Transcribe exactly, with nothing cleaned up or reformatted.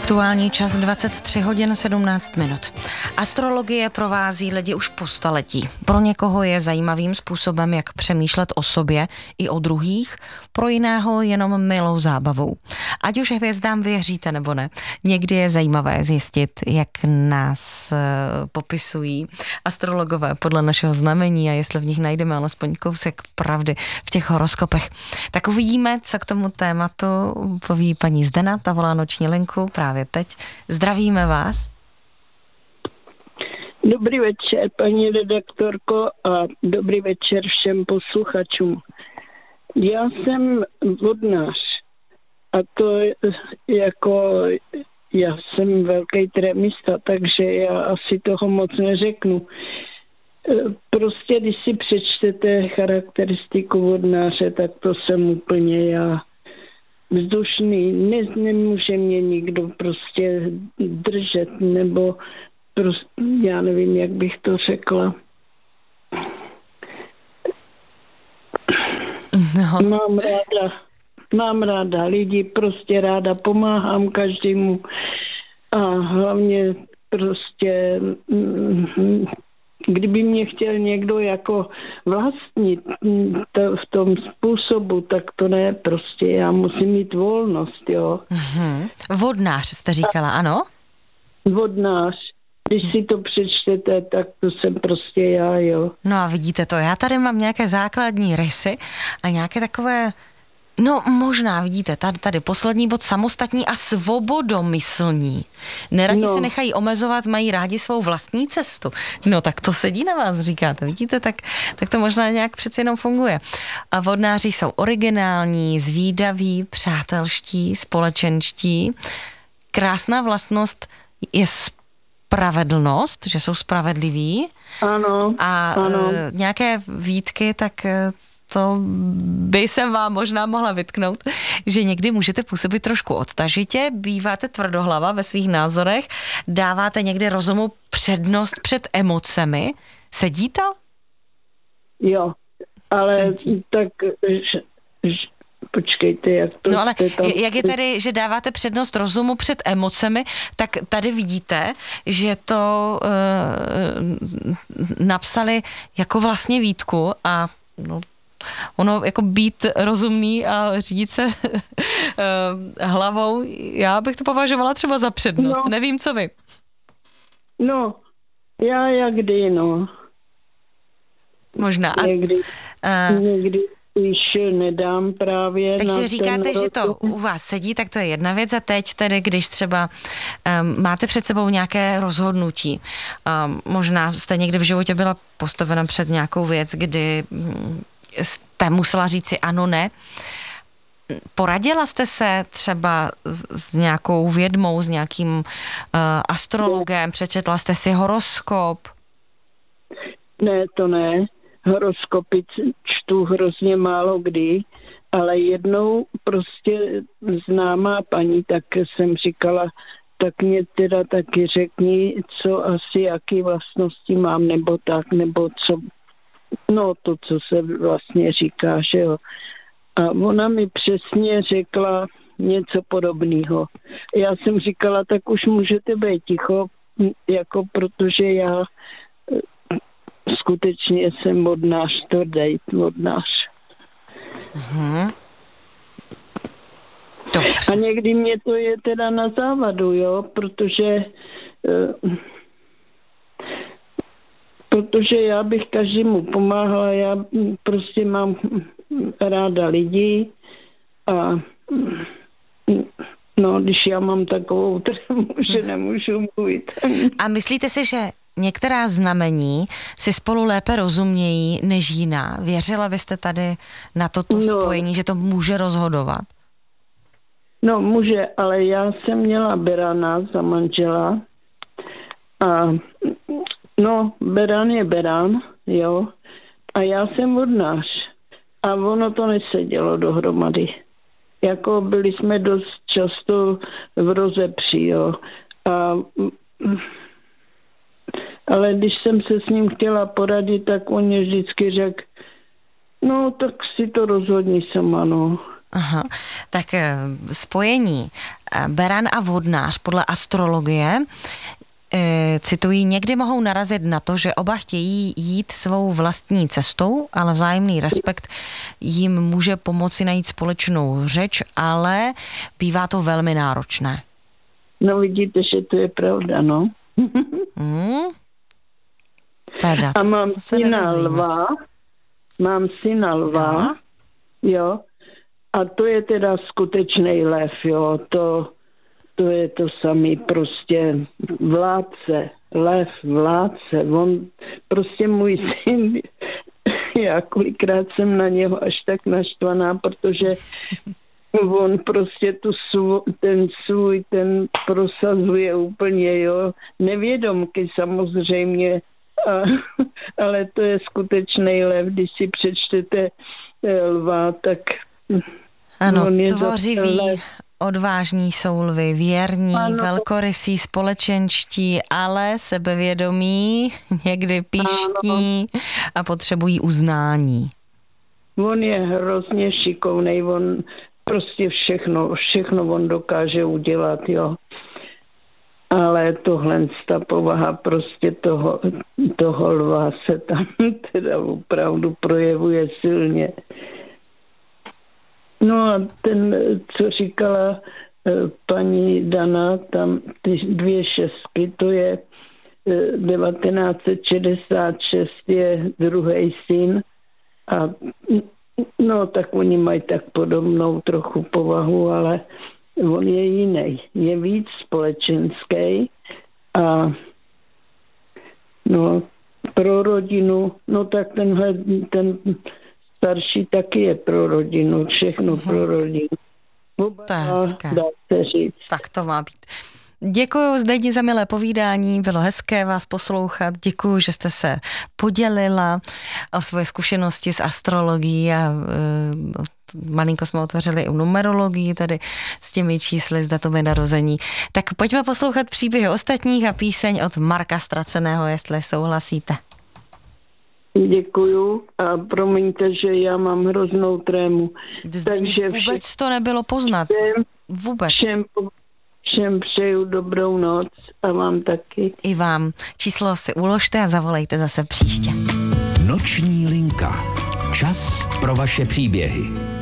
Aktuální čas dvacet tři hodin sedmnáct minut. Astrologie provází lidi už po staletí. Pro někoho je zajímavým způsobem, jak přemýšlet o sobě i o druhých, pro jiného jenom milou zábavou. Ať už hvězdám věříte nebo ne, někdy je zajímavé zjistit, jak nás uh, popisují astrologové podle našeho znamení a jestli v nich najdeme alespoň kousek pravdy v těch horoskopech. Tak uvidíme, co k tomu tématu poví paní Zdena, ta volá noční linku právě teď. Zdravíme vás. Dobrý večer, paní redaktorko, a dobrý večer všem posluchačům. Já jsem vodnář a to jako, já jsem velký trémista, takže já asi toho moc neřeknu. Prostě, když si přečtete charakteristiku vodnáře, tak to jsem úplně já. Vzdušný, ne, nemůže mě nikdo prostě držet, nebo prostě, já nevím, jak bych to řekla. No. Mám ráda, mám ráda lidi, prostě ráda pomáhám každému a hlavně prostě kdyby mě chtěl někdo jako vlastnit to, v tom způsobu, tak to ne, prostě já musím mít volnost, jo. Mm-hmm. Vodnář jste říkala, ano? Vodnář. Když si to přečtete, tak to jsem prostě já, jo. No a vidíte to, já tady mám nějaké základní rysy a nějaké takové, no možná, vidíte, tady, tady poslední bod, samostatní a svobodomyslní. Neradi no. se nechají omezovat, mají rádi svou vlastní cestu. No tak to sedí na vás, říkáte, vidíte, tak, tak to možná nějak přeci jenom funguje. A vodnáři jsou originální, zvídaví, přátelští, společenští. Krásná vlastnost je spravedlnost, že jsou spravedliví. Ano, a ano. E, nějaké výtky, tak to by jsem vám možná mohla vytknout, že někdy můžete působit trošku odtažitě, býváte tvrdohlava ve svých názorech, dáváte někdy rozumu přednost před emocemi. Sedí to? Jo, ale Sedí. tak ž, ž, počkejte, jak to... No ale tam... jak je tady, že dáváte přednost rozumu před emocemi, tak tady vidíte, že to uh, napsali jako vlastně výtku a no, ono jako být rozumný a řídit se uh, hlavou, já bych to považovala třeba za přednost. No. Nevím, co vy. No, já jak kdy, no. Možná. Někdy, uh, někdy když nedám právě. Takže říkáte, že to u vás sedí, tak to je jedna věc. A teď tedy, když třeba um, máte před sebou nějaké rozhodnutí, um, možná jste někdy v životě byla postavena před nějakou věc, kdy um, jste musela říci ano, ne. Poradila jste se třeba s, s nějakou vědmou, s nějakým uh, astrologem, přečetla jste si horoskop? Ne, to ne. Horoskopy čtu hrozně málo kdy, ale jednou prostě známá paní, tak jsem říkala, tak mě teda taky řekni, co asi, jaký vlastnosti mám, nebo tak, nebo co, no to, co se vlastně říká, že jo. A ona mi přesně řekla něco podobného. Já jsem říkala, tak už můžete být ticho, jako protože já skutečně jsem vodnář, to dej, vodnář. Mm-hmm. A někdy mě to je teda na závadu, jo, protože uh, protože já bych každému pomáhala, já prostě mám ráda lidi a no, když já mám takovou trému, že nemůžu mluvit. A myslíte si, že některá znamení si spolu lépe rozumějí než jiná? Věřila byste tady na toto no, spojení, že to může rozhodovat? No může, ale já jsem měla berana za manžela a no, beran je beran, jo, a já jsem vodnář a ono to nesedělo dohromady. Jako byli jsme dost často v rozepři, jo, a ale když jsem se s ním chtěla poradit, tak on mě vždycky řekl, no tak si to rozhodni sama, no. Aha, tak spojení beran a vodnář podle astrologie citují, někdy mohou narazit na to, že oba chtějí jít svou vlastní cestou, ale vzájemný respekt jim může pomoci najít společnou řeč, ale bývá to velmi náročné. No vidíte, že to je pravda, no. Hmm. Teda, a mám syna lva, mám syna lva, jo, a to je teda skutečný lev, jo, to To je to samý, prostě vládce, lev, vládce, on, prostě můj syn, já kolikrát jsem na něho až tak naštvaná, protože on prostě tu svů, ten svůj, ten prosazuje úplně, jo, nevědomky samozřejmě, a, ale to je skutečný lev, když si přečtete lva, tak ano, tvořivý, odvážní jsou lvy, věrní, ano. velkorysí, společenští, ale sebevědomí, někdy pyšní a potřebují uznání. On je hrozně šikovnej, on prostě všechno, všechno on dokáže udělat, jo. Ale tohle ta povaha prostě toho, toho lva se tam teda opravdu projevuje silně. No a ten, co říkala paní Dana, tam ty dvě šestky, to je devatenáct set šedesát šest je druhý syn a no tak oni mají tak podobnou trochu povahu, ale on je jiný, je víc společenský a no pro rodinu, no tak tenhle, ten starší taky je pro rodinu, všechno uh-huh. pro rodinu. To je hezké. Dá se říct. Tak to má být. Děkuju Zdeni za milé povídání, bylo hezké vás poslouchat, děkuju, že jste se podělila o svoje zkušenosti s astrologií a uh, malinko jsme otevřeli i numerologii, tady s těmi čísly, s datumy narození. Tak pojďme poslouchat příběhy ostatních a píseň od Marka Ztraceného, jestli souhlasíte. Děkuju a promiňte, že já mám hroznou trému. Takže vůbec vše, to nebylo poznat. Všem, vůbec. Všem, všem přeju dobrou noc a vám taky. I vám. Číslo si uložte a zavolejte zase příště. Noční linka. Čas pro vaše příběhy.